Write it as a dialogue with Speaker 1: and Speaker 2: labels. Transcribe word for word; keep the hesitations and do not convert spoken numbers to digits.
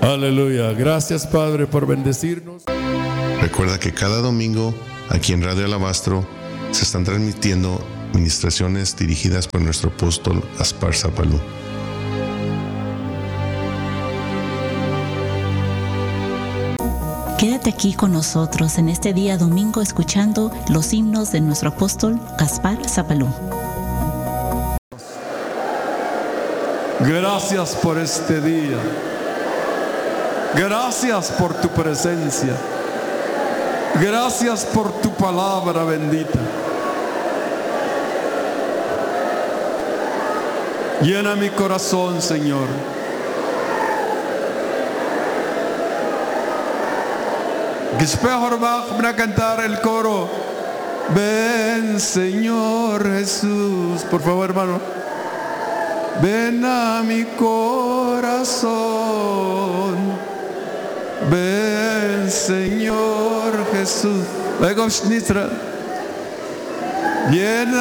Speaker 1: Aleluya. Gracias, Padre, por bendecirnos.
Speaker 2: Recuerda que cada domingo aquí en Radio Alabastro se están transmitiendo ministraciones dirigidas por nuestro apóstol Gaspar Zapalú.
Speaker 3: Quédate aquí con nosotros en este día domingo escuchando los himnos de nuestro apóstol Gaspar Zapalú.
Speaker 1: Gracias por este día. Gracias por tu presencia. Gracias por tu palabra bendita. Llena mi corazón, Señor. Después vamos a cantar el coro. Ven, Señor Jesús. Por favor, hermano. Ven a mi corazón. Ven, Señor Jesús. Llena